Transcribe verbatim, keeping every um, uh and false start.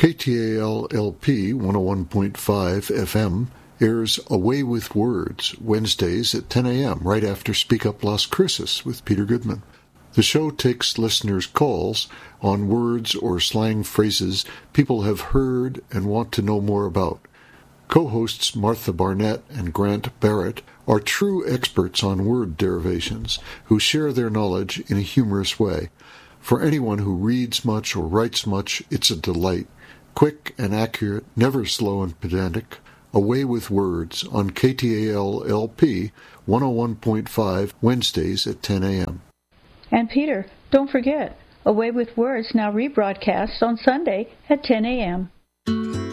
K T A L L P one oh one point five F M airs Away with Words Wednesdays at ten a.m. right after Speak Up Las Cruces with Peter Goodman. The show takes listeners' calls on words or slang phrases people have heard and want to know more about. Co-hosts Martha Barnett and Grant Barrett are true experts on word derivations who share their knowledge in a humorous way. For anyone who reads much or writes much, it's a delight. Quick and accurate, never slow and pedantic. Away with Words on K T A L L P one oh one point five Wednesdays at ten a.m. And Peter, don't forget, Away with Words now rebroadcasts on Sunday at ten a.m.